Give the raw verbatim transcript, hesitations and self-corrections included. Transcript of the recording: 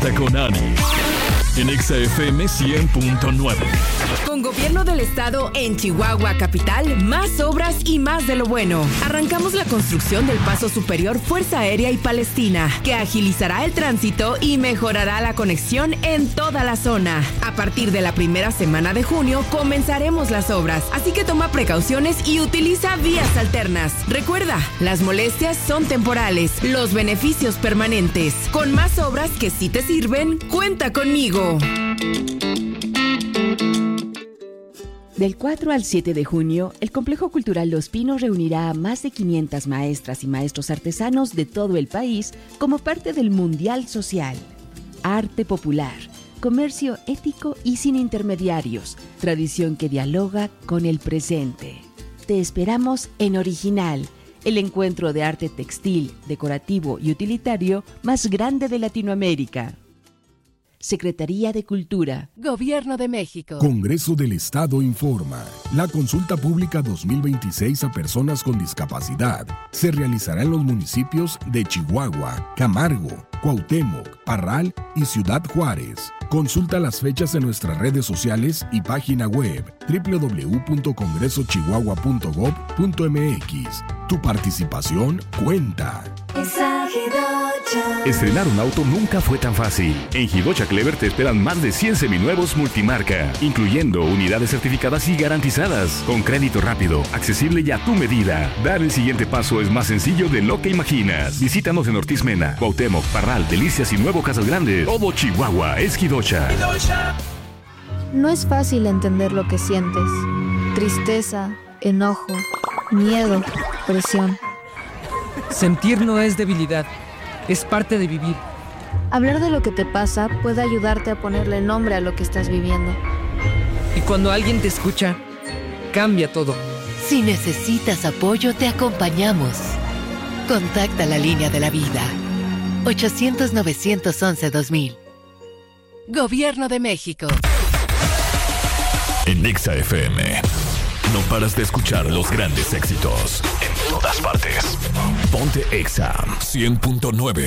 Despierta con Ani en Exa F M cien punto nueve. Con Gobierno del Estado en Chihuahua Capital, más obras y más de lo bueno. Arrancamos la construcción del Paso Superior Fuerza Aérea y Palestina, que agilizará el tránsito y mejorará la conexión en toda la zona. A partir de la primera semana de junio comenzaremos las obras, así que toma precauciones y utiliza vías alternas. Recuerda, las molestias son temporales, los beneficios permanentes. Con más obras que sí te sirven, cuenta conmigo. Del cuatro al siete de junio, el Complejo Cultural Los Pinos reunirá a más de quinientas maestras y maestros artesanos de todo el país como parte del Mundial Social. Arte popular, comercio ético y sin intermediarios, tradición que dialoga con el presente. Te esperamos en Original, el encuentro de arte textil, decorativo y utilitario más grande de Latinoamérica. Secretaría de Cultura, Gobierno de México. Congreso del Estado informa. La consulta pública dos mil veintiséis a personas con discapacidad se realizará en los municipios de Chihuahua, Camargo, Cuauhtémoc, Parral y Ciudad Juárez. Consulta las fechas en nuestras redes sociales y página web doble u doble u doble u punto congreso chihuahua punto gob punto m x. Tu participación cuenta. Estrenar un auto nunca fue tan fácil. En Gidocha Clever te esperan más de cien seminuevos multimarca, incluyendo unidades certificadas y garantizadas, con crédito rápido, accesible y a tu medida. Dar el siguiente paso es más sencillo de lo que imaginas. Visítanos en Ortiz Mena, Cuauhtémoc, Parral, Delicias y Nuevo Casas Grandes. Todo Chihuahua es Gidocha. No es fácil entender lo que sientes. Tristeza, enojo, miedo, presión. Sentir no es debilidad, es parte de vivir. Hablar de lo que te pasa puede ayudarte a ponerle nombre a lo que estás viviendo. Y cuando alguien te escucha, cambia todo. Si necesitas apoyo, te acompañamos. Contacta la línea de la vida. ochocientos, novecientos once, dos mil. Gobierno de México. En Exa F M no paras de escuchar los grandes éxitos en todas partes. Ponte Exa cien punto nueve.